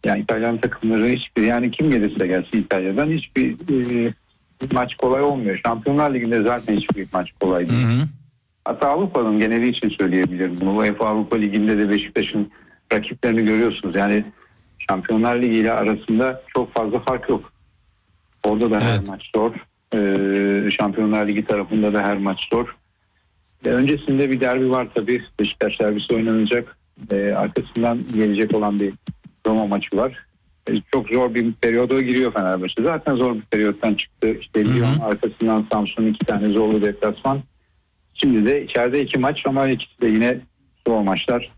Yani İtalyan takımları hiçbir, yani kim gelirse gelsin İtalya'dan hiçbir maç kolay olmuyor. Şampiyonlar Ligi'nde zaten hiçbir maç kolay değil. Hı hı. Hatta Avrupa'nın geneli için söyleyebilirim bunu. UEFA Avrupa Ligi'nde de Beşiktaş'ın rakiplerini görüyorsunuz. Yani Şampiyonlar Ligi ile arasında çok fazla fark yok. Orada da her maç zor. Şampiyonlar Ligi tarafında da her maç zor. Öncesinde bir derbi var tabii. Beşiktaş derbisi oynanacak. Arkasından gelecek olan bir Roma maçı var. Çok zor bir periyoda giriyor Fenerbahçe. Zaten zor bir periyottan çıktı. İşte Lyon, arkasından Samsun, 2 tane zorlu deplasman. Şimdi de içeride 2 maç ama ikisi de yine zor maçlar.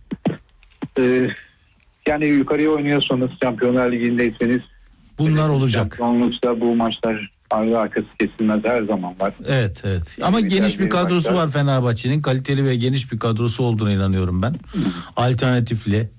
Yani yukarıya oynuyorsanız, Şampiyonlar Ligi'ndeyseniz bunlar olacak. Şampiyonlukta bu maçlar ardı arkası kesilmez, her zaman var. Evet. Ama geniş bir kadrosu var Fenerbahçe'nin. Kaliteli ve geniş bir kadrosu olduğuna inanıyorum ben. Alternatifli.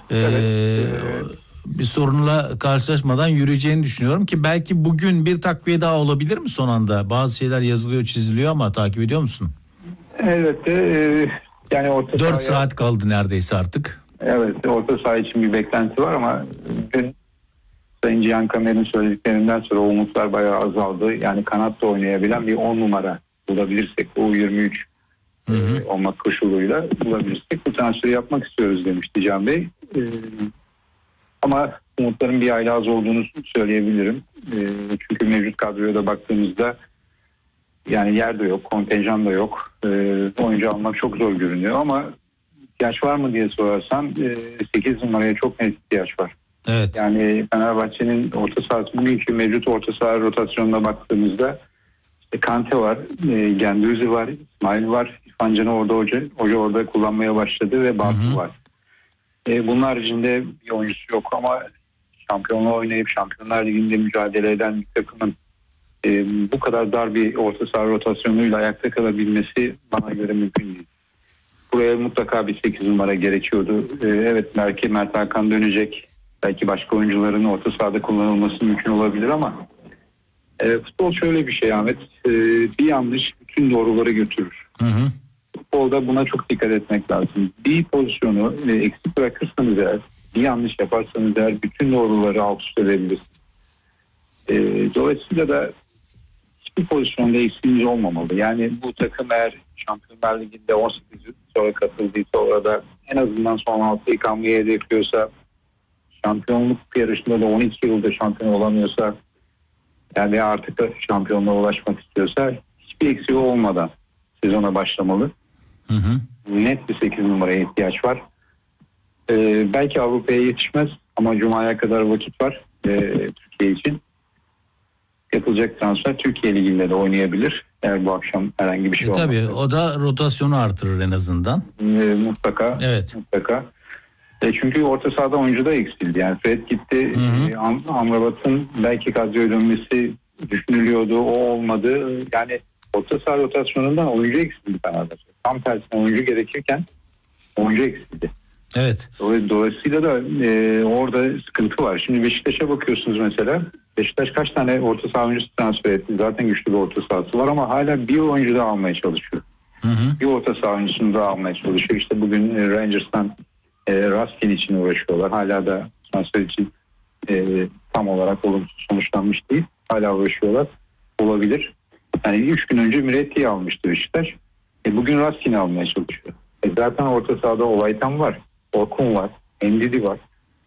Bir sorunla karşılaşmadan yürüyeceğini düşünüyorum ki belki bugün bir takviye daha olabilir mi son anda? Bazı şeyler yazılıyor, çiziliyor ama takip ediyor musun? Elbette. Yani 4 saat kaldı neredeyse artık. Evet, orta saha için bir beklenti var ama dün Sayın Cihan Kamer'in söylediklerinden sonra umutlar bayağı azaldı. Yani kanatta oynayabilen bir 10 numara bulabilirsek, U23 olmak koşuluyla bulabilirsek bu transferi yapmak istiyoruz demişti Can Bey. Ama umutların bir ayla az olduğunu söyleyebilirim. Çünkü mevcut kadroya da baktığımızda yani yer de yok, kontenjan da yok. Oyuncu almak çok zor görünüyor ama ihtiyaç var mı diye sorarsan 8 numaraya çok net ihtiyaç var. Evet. Yani Fenerbahçe'nin orta sahası, bugünkü mevcut orta saha rotasyonuna baktığımızda işte Kante var, Gendouzi var, İsmail var, İrfan Can'ı hoca orada kullanmaya başladı ve Bartu var. Bunun haricinde bir oyuncusu yok ama şampiyonluğa oynayıp Şampiyonlar Ligi'nde mücadele eden bir takımın bu kadar dar bir orta saha rotasyonuyla ayakta kalabilmesi bana göre mümkün değil. Buraya mutlaka bir 8 numara gerekiyordu. Evet, belki Mert Hakan dönecek. Belki başka oyuncuların orta sahada kullanılması mümkün olabilir ama futbol şöyle bir şey Ahmet. Bir yanlış bütün doğruları götürür. Futbolda buna çok dikkat etmek lazım. Bir pozisyonu eksik bırakırsanız eğer, bir yanlış yaparsanız eğer bütün doğruları alt üst edebilirsiniz. Dolayısıyla da hiçbir pozisyonda eksiğimiz olmamalı. Yani bu takım eğer Şampiyonlar Ligi'nde 18 yıl sonra katıldıysa, orada en azından son 6'yı kalmayı hedefliyorsa, şampiyonluk yarışında da 12 yılda şampiyon olamıyorsa, yani artık da şampiyonluğa ulaşmak istiyorsa hiçbir eksiği olmadan sezona başlamalı. Net bir 8 numaraya ihtiyaç var. Belki Avrupa'ya yetişmez ama Cuma'ya kadar vakit var Türkiye için. Yapılacak transfer Türkiye Ligi'nde de oynayabilir. Eğer bu akşam herhangi bir şey olmazsa. Tabii o da rotasyonu artırır en azından. Mutlaka. Evet. Mutlaka. Çünkü orta sahada oyuncu da eksildi. Yani Fred gitti. Amrabat'ın belki kadroya dönmesi düşünülüyordu. O olmadı. Yani orta saha rotasyonundan oyuncu eksildi Fenerbahçe. Tam tersine oyuncu gerekirken oyuncu eksildi. Evet. Dolayısıyla da orada sıkıntı var. Şimdi Beşiktaş'a bakıyorsunuz mesela. Beşiktaş kaç tane orta saha oyuncusu transfer etti? Zaten güçlü bir orta sahası var ama hala bir oyuncu daha almaya çalışıyor. Bir orta saha oyuncusunu daha almaya çalışıyor. İşte bugün Rangers'tan Raskin için uğraşıyorlar. Hala da transfer için tam olarak olumsuz sonuçlanmış değil. Hala uğraşıyorlar. Olabilir. Yani 3 gün önce Miretti'yi almıştı Beşiktaş. Bugün Raskin'i almaya çalışıyor. Zaten orta sahada Olaytan var. Orkun var. Endidi var.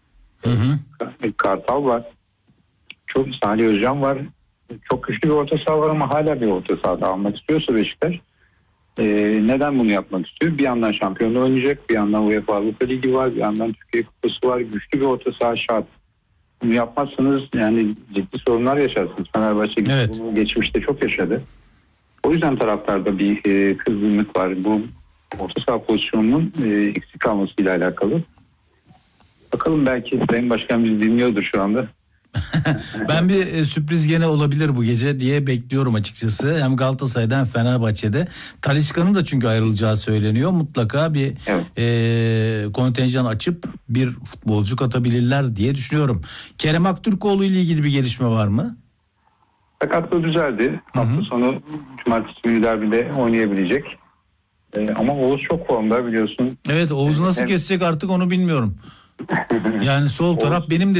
Kartal var. Çok Salih Özcan var. Çok güçlü bir orta saha var ama hala bir orta sahada almak istiyorsa Beşiktaş neden bunu yapmak istiyor? Bir yandan şampiyonluğu oynayacak, bir yandan UEFA Avrupa Ligi var, bir yandan Türkiye Kupası var. Güçlü bir orta saha şart. Bunu yapmazsanız yani ciddi sorunlar yaşarsınız. Fenerbahçe bunu geçmişte çok yaşadı. O yüzden taraftarda bir kızgınlık var. Bu orta saha pozisyonunun eksik kalmasıyla alakalı. Bakalım, belki Sayın Başkan bizi dinliyordur şu anda. Ben bir sürpriz gene olabilir bu gece diye bekliyorum açıkçası. Hem Galatasaray'da hem Fenerbahçe'de. Talisca'nın da çünkü ayrılacağı söyleniyor. Mutlaka bir kontenjan açıp bir futbolcu katabilirler diye düşünüyorum. Kerem Aktürkoğlu ile ilgili bir gelişme var mı? Sakatlığı düzeldi. Hafta sonu cumartesi günü derbide oynayabilecek. Ama Oğuz çok formda biliyorsun. Evet, Oğuz nasıl kesecek artık onu bilmiyorum. Yani sol taraf benim de